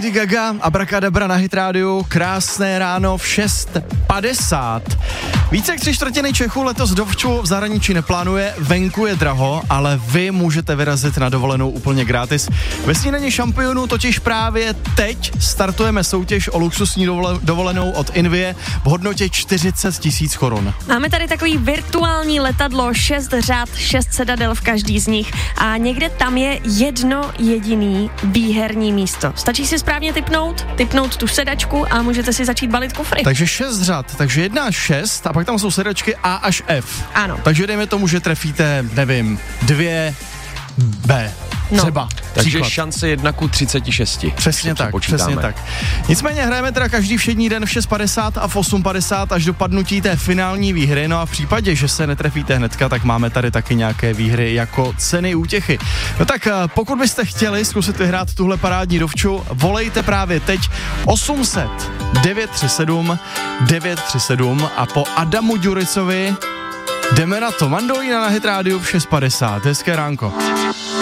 Lady Gaga, Abracadabra na Hit Radio, krásné ráno v 6:50. Více jak 3/4 Čechů letos dovču v zahraničí neplánuje, venku je draho, ale vy můžete vyrazit na dovolenou úplně gratis. Ve Snídani šampionů totiž právě teď startujeme soutěž o luxusní dovolenou od Invie v hodnotě 40 000 korun. Máme tady takový virtuální letadlo, 6 řad, 6 sedadel v každý z nich a někde tam je jedno jediný výherní místo. Stačí si správně tipnout tu sedačku a můžete si začít balit kufry. Takže 6 řad, takže 1 až 6 a pak tam jsou sedačky A až F. Ano. Takže dejme tomu, že trefíte, nevím, 2 B. Třeba. Takže Příklad. šance 1:36. Přesně tak. Nicméně hrajeme teda každý všední den v 6:50 a v 8:50 až do padnutí té finální výhry. No a v případě, že se netrefíte hnedka, tak máme tady taky nějaké výhry jako ceny útěchy. No tak pokud byste chtěli zkusit vyhrát tuhle parádní dovču, volejte právě teď 800 937 937 a po Adamu Ďuricovi jdeme na to. Mandolína na Hit Radio v 6:50. Hezké ránko.